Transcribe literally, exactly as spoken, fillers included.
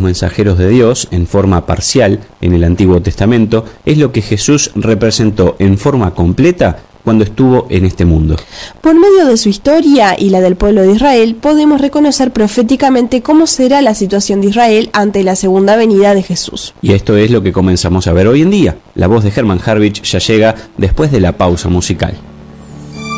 mensajeros de Dios en forma parcial en el Antiguo Testamento es lo que Jesús representó en forma completa cuando estuvo en este mundo. Por medio de su historia y la del pueblo de Israel, podemos reconocer proféticamente cómo será la situación de Israel ante la segunda venida de Jesús. Y esto es lo que comenzamos a ver hoy en día. La voz de Hermann Harwich ya llega después de la pausa musical.